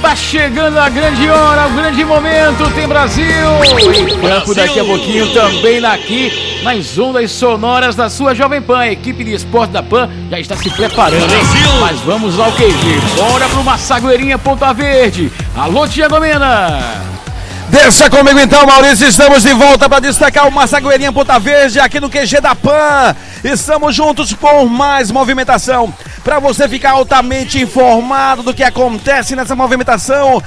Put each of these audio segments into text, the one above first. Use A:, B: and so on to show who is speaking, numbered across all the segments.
A: Tá chegando a grande hora, o grande momento, tem Brasil! Em campo daqui a pouquinho, também aqui, nas ondas sonoras da sua Jovem Pan. A equipe de esporte da Pan já está se preparando, hein? Mas vamos ao QG. Bora pro Massagueirinha Ponta Verde. Alô, Tiago Mena!
B: Deixa comigo então, Maurício, estamos de volta para destacar o Massagueirinha Ponta Verde aqui no QG da Pan. Estamos juntos por mais movimentação, para você ficar altamente informado do que acontece nessa movimentação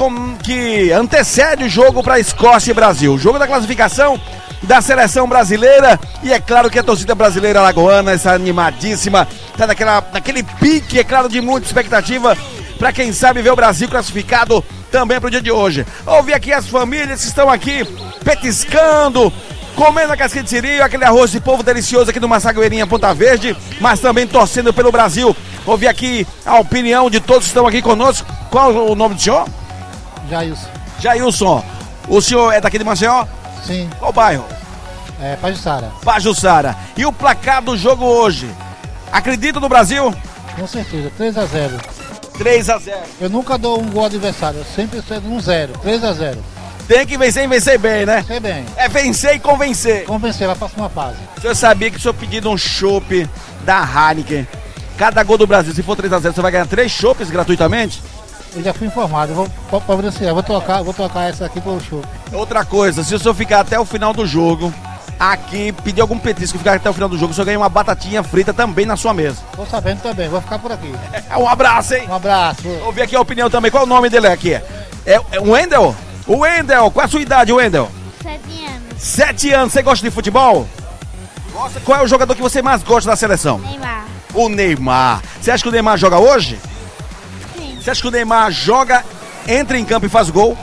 B: que antecede o jogo para Escócia e Brasil. O jogo da classificação da seleção brasileira, e é claro que a torcida brasileira alagoana está animadíssima, está naquele pique, é claro, de muita expectativa para quem sabe ver o Brasil classificado também para o dia de hoje. Ouvir aqui as famílias que estão aqui petiscando, comendo a casquinha de siri, aquele arroz de polvo delicioso aqui do Massagueirinha Ponta Verde, mas também torcendo pelo Brasil. Ouvir aqui a opinião de todos que estão aqui conosco. Qual o nome do senhor?
C: Jailson.
B: Jailson. O senhor é daqui de Maceió?
C: Sim.
B: Qual bairro?
C: É, Pajuçara.
B: Pajuçara. E o placar do jogo hoje? Acredita no Brasil?
C: Com certeza, 3-0.
B: 3-0.
C: Eu nunca dou um gol adversário, eu sempre cedo um 0, 3-0.
B: Tem que vencer e vencer bem, né?
C: Vencer bem.
B: É vencer e convencer.
C: Convencer, vai para a próxima fase.
B: O senhor sabia que o senhor pedindo um chopp da Heineken, cada gol do Brasil, se for 3-0, você vai ganhar 3 chopps gratuitamente?
C: Eu já fui informado, eu vou providenciar, vou trocar essa aqui pelo chopp.
B: Outra coisa, se o senhor ficar até o final do jogo, aqui, pedir algum petisco, ficar até o final do jogo, o senhor ganha uma batatinha frita também na sua mesa.
C: Tô sabendo também, vou ficar por aqui.
B: Um abraço, hein?
C: Um abraço.
B: Ouvir aqui a opinião também, qual o nome dele aqui? É o Wendel? O Wendel, qual a sua idade, Wendel?
D: 7 anos.
B: 7 anos, você gosta de futebol? Gosta? Qual é o jogador que você mais gosta da seleção?
D: Neymar.
B: O Neymar. Você acha que o Neymar joga hoje?
D: Sim.
B: Você acha que o Neymar joga, entra em campo e faz gol?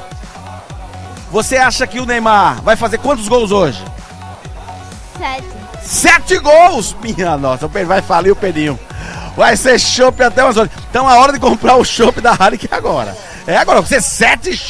B: Você acha que o Neymar vai fazer quantos gols hoje?
D: 7.
B: 7 gols! Minha nossa, vai falir o Pedrinho. Vai ser chopp até umas horas. Então a hora de comprar o chopp da Heineken é agora. É agora, você 7